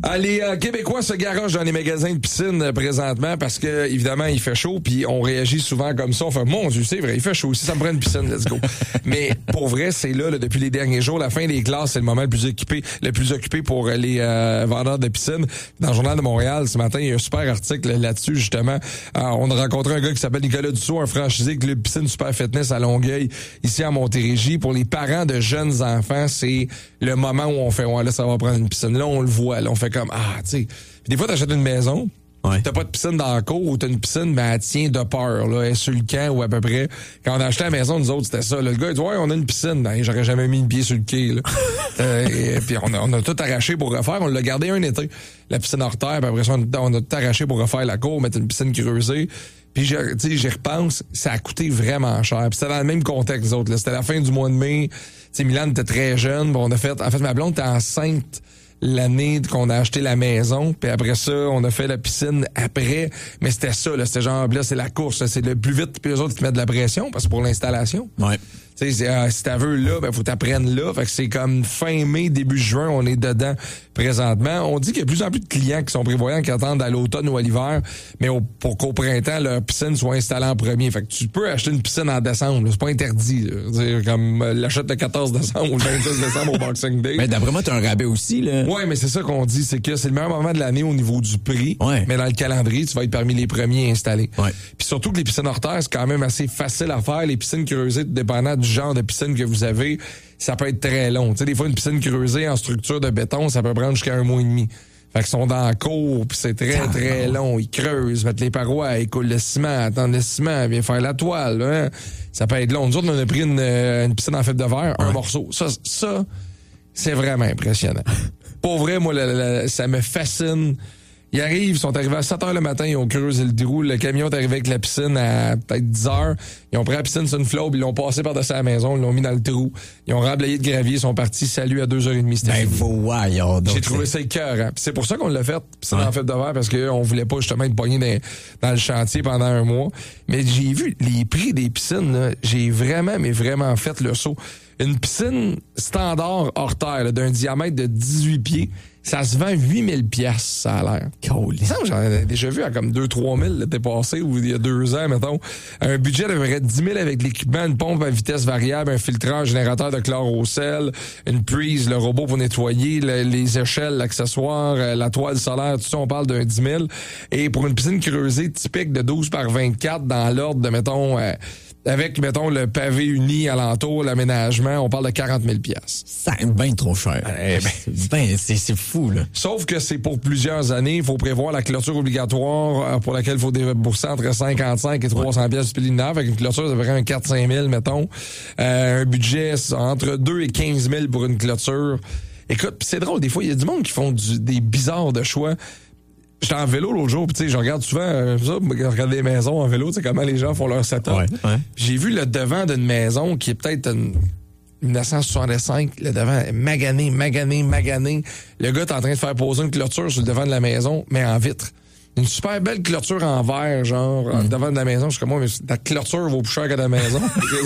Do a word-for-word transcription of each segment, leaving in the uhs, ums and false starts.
Ah, les euh, Québécois se garagent dans les magasins de piscine euh, présentement parce que, évidemment, il fait chaud, puis on réagit souvent comme ça. On fait, mon Dieu, c'est vrai, il fait chaud aussi, ça me prend une piscine, let's go. Mais pour vrai, c'est là, là, depuis les derniers jours, la fin des classes, c'est le moment le plus occupé, le plus occupé pour les euh, vendeurs de piscine. Dans le Journal de Montréal, ce matin, il y a un super article là-dessus, justement. Euh, on a rencontré un gars qui s'appelle Nicolas Dussault, un franchisé Club Piscine Super Fitness à Longueuil, ici à Montérégie. Pour les parents de jeunes enfants, c'est le moment où on fait, ouais, là, ça va prendre une piscine. Là, on le voit, là, on fait comme, ah, tu sais. Puis des fois, t'achètes une maison, ouais. T'as pas de piscine dans la cour ou t'as une piscine, ben, elle tient de peur, là. Elle est sur le camp ou à peu près. Quand on a acheté la maison, nous autres, c'était ça. Là, le gars, il dit, ouais, on a une piscine. Ben, j'aurais jamais mis le pied sur le quai, là. euh, et, puis on a, on a tout arraché pour refaire. On l'a gardé un été. La piscine hors terre, puis après ça, on, on a tout arraché pour refaire la cour, mettre une piscine creusée. Puis, tu sais, j'y repense, ça a coûté vraiment cher. Puis c'était dans le même contexte, nous autres, là. C'était la fin du mois de mai. Tu sais, Milan était très jeune. Bon, on a fait, en fait, ma blonde était enceinte l'année qu'on a acheté la maison, puis après ça, on a fait la piscine après, mais c'était ça, là, c'était genre, là, c'est la course, là, c'est le plus vite, puis eux autres qui te mettent de la pression, parce que pour l'installation. Ouais. Tu sais, euh, si t'as veux là, ben, faut t'apprendre là, fait que c'est comme fin mai, début juin, on est dedans présentement. On dit qu'il y a de plus en plus de clients qui sont prévoyants, qui attendent à l'automne ou à l'hiver, mais au, pour qu'au printemps, leur piscine soit installée en premier. Fait que tu peux acheter une piscine en décembre, là, c'est pas interdit, là. C'est comme euh, l'achète le quatorze décembre ou le vingt-six décembre au Boxing Day. Mais d'après moi, t'as un rabais aussi, là. Ouais, mais c'est ça qu'on dit, c'est que c'est le meilleur moment de l'année au niveau du prix, ouais. Mais dans le calendrier, tu vas être parmi les premiers installés. Ouais. Puis surtout que les piscines hors terre, c'est quand même assez facile à faire. Les piscines creusées, dépendant du genre de piscine que vous avez, ça peut être très long. Tu sais, des fois, une piscine creusée en structure de béton, ça peut prendre jusqu'à un mois et demi. Fait qu'ils sont dans la cour, puis c'est très, très long. Ils creusent, mettent les parois, ils coulent le ciment, attendent le ciment, viennent faire la toile. Hein. Ça peut être long. Nous autres, on a pris une, une piscine en fibre de verre, ouais. Un morceau. Ça, ça c'est vraiment impressionnant. Pour vrai, moi, la, la, ça me fascine. Ils arrivent, ils sont arrivés à sept heures le matin, ils ont creusé le trou. Le camion est arrivé avec la piscine à peut-être dix heures. Ils ont pris la piscine sur une flotte, ils l'ont passé par-dessus la maison, ils l'ont mis dans le trou. Ils ont remblayé de gravier, ils sont partis. Salut à deux heures trente. Ben, voyons donc. J'ai trouvé ça écœurant. Puis c'est pour ça qu'on l'a fait, piscine ouais. En fait de verre, parce qu'on voulait pas justement être pogné dans, dans le chantier pendant un mois. Mais j'ai vu les prix des piscines, là, j'ai vraiment, mais vraiment fait le saut. Une piscine standard hors terre, là, d'un diamètre de dix-huit pieds, ça se vend huit mille piastres, ça a l'air. Cool. J'en ai déjà vu à comme deux à trois mille l'été passé, ou il y a deux ans, mettons. Un budget de vrai dix mille avec l'équipement, une pompe à vitesse variable, un filtreur, un générateur de chlore au sel, une prise, le robot pour nettoyer, le, les échelles, l'accessoire, la toile solaire, tout ça, on parle d'un dix mille. Et pour une piscine creusée typique de douze par vingt-quatre, dans l'ordre de, mettons... Euh, avec, mettons, le pavé uni alentour, l'aménagement, on parle de quarante mille piastres. C'est bien trop cher. Eh ben, ben, c'est, c'est fou, là. Sauf que c'est pour plusieurs années. Il faut prévoir la clôture obligatoire pour laquelle il faut débourser entre cinquante-cinq et trois cents piastres supplémentaires. Fait qu'une clôture, ça ferait un quatre à cinq mille, mettons. Euh, un budget entre deux et quinze mille pour une clôture. Écoute, pis c'est drôle, des fois, il y a du monde qui font du, des bizarres de choix. J'étais en vélo l'autre jour, puis tu sais, je regarde souvent euh, ça, je regarde des maisons en vélo, tu sais, comment les gens font leur setup. Ouais, ouais. J'ai vu le devant d'une maison qui est peut-être une dix-neuf cent soixante-cinq, le devant est magané, magané, magané. Le gars est en train de faire poser une clôture sur le devant de la maison, mais en vitre. Une super belle clôture en verre, genre, mm. devant de la maison. Je suis comme, moi, mais ta clôture vaut plus cher que la maison.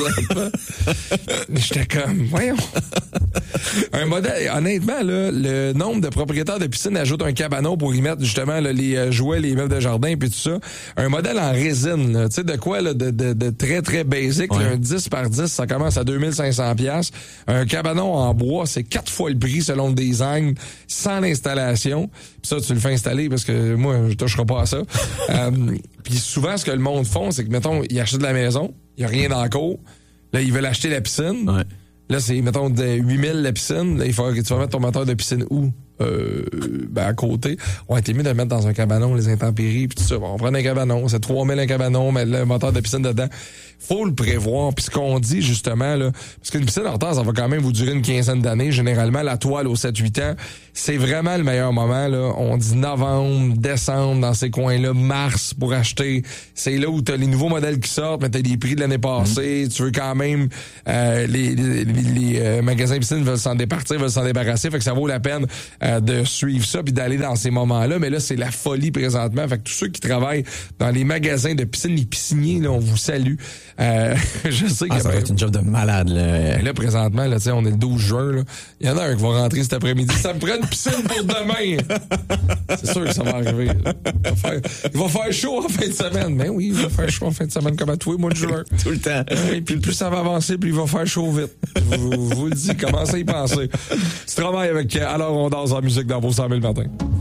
J'étais comme, voyons. Un modèle, honnêtement, là, le nombre de propriétaires de piscines ajoutent un cabanon pour y mettre, justement, là, les euh, jouets, les meubles de jardin, puis tout ça. Un modèle en résine, tu sais, de quoi, là, de, de, de très, très basic, ouais. Là, un dix par dix, ça commence à deux mille cinq cents piastres. Un cabanon en bois, c'est quatre fois le prix selon le design, sans l'installation. Puis ça, tu le fais installer parce que moi, je toucherai pas à ça. euh, Puis souvent, ce que le monde font, c'est que, mettons, ils achètent la maison, il y a rien dans la cour, là, ils veulent acheter la piscine. Ouais. Là, c'est, mettons, de huit mille la piscine. Là, il faut que tu vas mettre ton moteur de piscine où? Euh, ben, à côté. Ouais, t'es mieux de le mettre dans un cabanon, les intempéries, puis tout ça. Bon, on prend un cabanon. C'est trois mille un cabanon, mais le moteur de piscine dedans. Faut le prévoir. Puis ce qu'on dit, justement, là, parce qu'une piscine hors terre, ça va quand même vous durer une quinzaine d'années. Généralement, la toile aux sept huit ans, c'est vraiment le meilleur moment, là. On dit novembre, décembre, dans ces coins-là, mars pour acheter. C'est là où t'as les nouveaux modèles qui sortent, mais t'as les prix de l'année passée. Mmh. Tu veux quand même, euh, les, les, les, les euh, magasins piscines veulent s'en départir, veulent s'en débarrasser. Fait que ça vaut la peine, euh, de suivre ça puis d'aller dans ces moments-là. Mais là, c'est la folie présentement. Fait que tous ceux qui travaillent dans les magasins de piscine, les pisciniers, là, on vous salue. Euh, je sais Ah, que ça va être une job de malade, là. là, présentement, là, on est le douze juin. Là. Il y en a un qui va rentrer cet après-midi. Ça me prend une piscine pour demain. C'est sûr que ça va arriver. Il va, faire, il va faire chaud en fin de semaine. Mais oui, il va faire chaud en fin de semaine comme à tous les mois de juin. Tout le temps. Et puis plus ça va avancer, plus il va faire chaud vite. Je vous, vous le dis, commencez à y penser. Tu travailles avec Alors on danse en musique dans vos cent mille matins.